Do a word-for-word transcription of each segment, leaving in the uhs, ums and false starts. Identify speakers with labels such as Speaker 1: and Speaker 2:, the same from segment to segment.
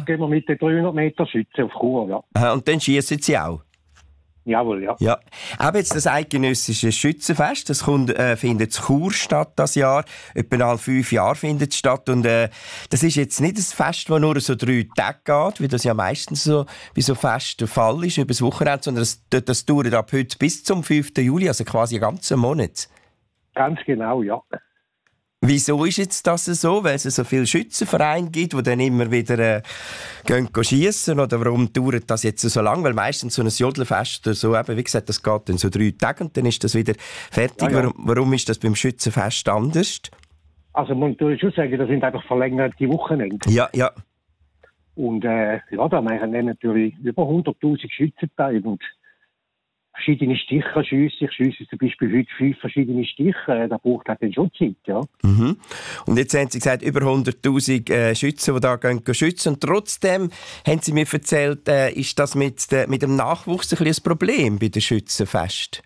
Speaker 1: gehen wir mit den dreihundert Meter Schützen auf Chur, ja.
Speaker 2: Aha, und dann schiessen Sie auch?
Speaker 1: Jawohl, ja.
Speaker 2: Ja. Aber jetzt das eidgenössische Schützenfest, das kommt, äh, findet in Chur statt das Jahr. Etwa alle fünf Jahre findet es statt. Und äh, das ist jetzt nicht ein Fest, das nur so drei Tage geht, wie das ja meistens so bei so Fest der Fall ist, über das Wochenende, sondern das, das dauert ab heute bis zum fünften Juli, also quasi einen ganzen Monat.
Speaker 1: Ganz genau, ja.
Speaker 2: Wieso ist jetzt das so? Weil es so viele Schützenvereine gibt, die dann immer wieder äh, gehen, gehen schiessen? Oder warum dauert das jetzt so lange? Weil meistens so ein Jodelfest oder so, eben, wie gesagt, das geht dann so drei Tage und dann ist das wieder fertig. Ja, ja. Warum, warum ist das beim Schützenfest anders?
Speaker 1: Also man muss schon sagen, das sind einfach verlängerte Wochenende.
Speaker 2: Ja, ja.
Speaker 1: Und äh, ja, da machen dann natürlich über hunderttausend Schützen teil und verschiedene Stiche schiessen. Ich schiesse zum Beispiel heute fünf verschiedene Stiche. Da braucht halt dann schon Zeit, ja.
Speaker 2: Mhm. Und jetzt haben Sie gesagt, über hunderttausend äh, Schützen, die da gehen, gehen schützen. Und trotzdem haben Sie mir erzählt, äh, ist das mit, de, mit dem Nachwuchs ein, ein Problem bei den Schützenfest?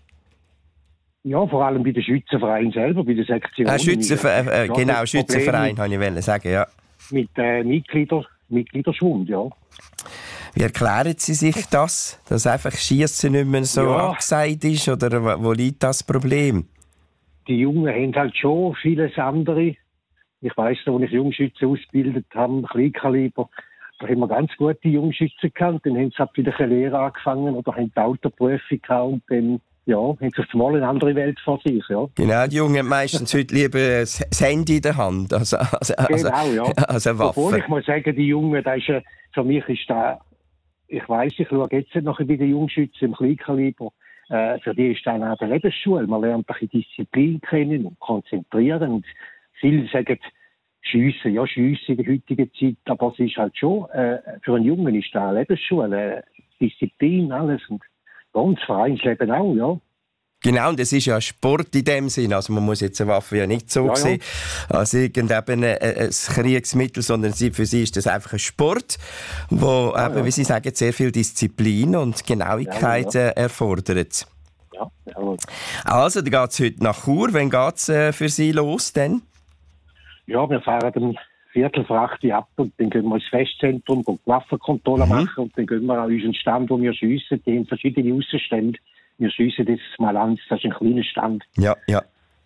Speaker 1: Ja, vor allem bei den Schützenvereinen selber, bei den Sektionen.
Speaker 2: Äh, Schützenver äh, ja, genau, Schützenverein, wollte ich sagen, ja.
Speaker 1: Mit äh, Mitglieder, Mitgliederschwund, ja.
Speaker 2: Wie erklären Sie sich das, dass einfach Schiessen nicht mehr so ja. angesagt ist? Oder wo liegt das Problem?
Speaker 1: Die Jungen haben halt schon vieles andere. Ich weiss, als ich Jungschützen ausgebildet habe, Kleinkaliber, da haben wir ganz gute Jungschützen gehabt. Dann haben sie halt wieder eine Lehre angefangen oder haben die Autoprüfung gehabt und dann ja, haben sie mal eine andere Welt vor sich. Ja.
Speaker 2: Genau, die Jungen haben meistens heute lieber das Handy in der Hand als, als, als,
Speaker 1: genau, ja.
Speaker 2: als eine Waffe.
Speaker 1: Obwohl ich muss sagen, die Jungen, das ist, für mich ist da, ich weiss, ich schaue jetzt noch bei den Jungschützen im Kleinkaliber, äh, für die ist das auch eine Lebensschule. Man lernt ein bisschen Disziplin kennen und konzentrieren. Und viele sagen, Schiessen, ja, Schiessen in der heutigen Zeit, aber es ist halt schon, äh, für einen Jungen ist das eine Lebensschule, äh, Disziplin, alles. Und ganz Vereinsleben auch, ja.
Speaker 2: Genau, und es ist ja Sport in dem Sinn. Also man muss jetzt eine Waffe ja nicht so
Speaker 1: ja,
Speaker 2: sehen
Speaker 1: ja.
Speaker 2: als irgendein ein Kriegsmittel, sondern für sie ist das einfach ein Sport, wo
Speaker 1: ja,
Speaker 2: eben,
Speaker 1: ja.
Speaker 2: wie Sie sagen, sehr viel Disziplin und Genauigkeit ja, ja. erfordert.
Speaker 1: Ja, ja.
Speaker 2: Also, dann geht es heute nach Chur. Wann geht es äh, für Sie los denn?
Speaker 1: Ja, wir fahren dann Viertel vor acht ab und dann gehen wir ins Festzentrum und Waffenkontrolle mhm. machen und dann gehen wir an unseren Stand, wo wir schiessen. Die haben verschiedene Aussenstände. Wir schiessen das mal an, das ist ein kleiner Stand.
Speaker 2: Ja, ja.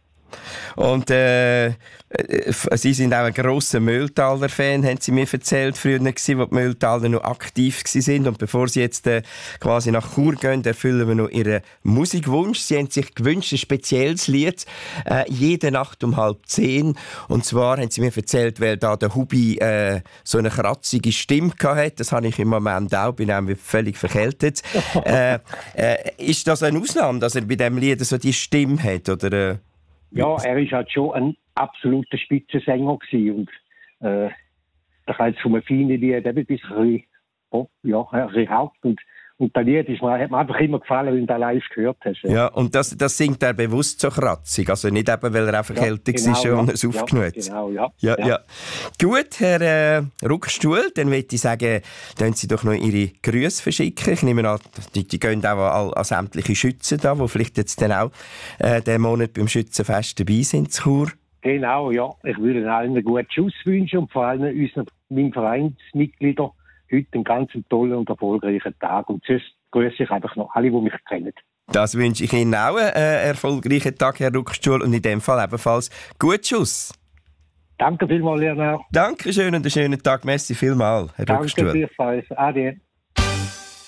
Speaker 2: Und äh, Sie sind auch ein grosser Mühltaler-Fan, haben Sie mir erzählt, früher gewesen, wo die Mühltaler noch aktiv waren. Und bevor Sie jetzt äh, quasi nach Chur gehen, erfüllen wir noch Ihren Musikwunsch. Sie haben sich gewünscht, ein spezielles Lied, äh, jede Nacht um halb zehn. Und zwar haben Sie mir erzählt, weil da der Hubi äh, so eine kratzige Stimme hatte. Das habe ich im Moment auch, bin auch völlig verkältet. äh, äh, ist das eine Ausnahme, dass er bei diesem Lied so die Stimme hat? Oder, äh
Speaker 1: ja, er war halt schon ein absoluter Spitzensänger gewesen. Und äh, da kann jetzt von einem feinen Lied eben bis ein bisschen, oh, ja, ein bisschen hart. Und, und das Lied ist mir, hat mir einfach immer gefallen, wenn du das live gehört hast. Ja,
Speaker 2: ja und das, das singt er bewusst so kratzig? Also nicht eben, weil er einfach älter
Speaker 1: ja, genau,
Speaker 2: war und
Speaker 1: ja,
Speaker 2: es aufgenommen hat?
Speaker 1: Ja, genau, ja.
Speaker 2: Ja,
Speaker 1: ja.
Speaker 2: ja. Gut, Herr äh, Ruckstuhl, dann würde ich sagen, können Sie doch noch Ihre Grüße verschicken. Ich nehme an, die, die gehen auch an, an sämtliche Schützen da, die vielleicht jetzt dann auch äh, diesen Monat beim Schützenfest dabei sind zu Chur.
Speaker 1: Genau, ja. Ich würde allen einen guten Schuss wünschen und vor allem unseren meinen Vereinsmitgliedern heute einen ganz tollen und erfolgreichen Tag. Und sonst grüße ich einfach noch alle, die mich kennen.
Speaker 2: Das wünsche ich Ihnen auch einen äh, erfolgreichen Tag, Herr Ruckstuhl, und in dem Fall ebenfalls guten Schuss.
Speaker 1: Danke vielmals, Leonard.
Speaker 2: Dankeschön und einen schönen Tag. Merci vielmals, Herr
Speaker 1: Danke
Speaker 2: Ruckstuhl.
Speaker 1: vielmals. Ade.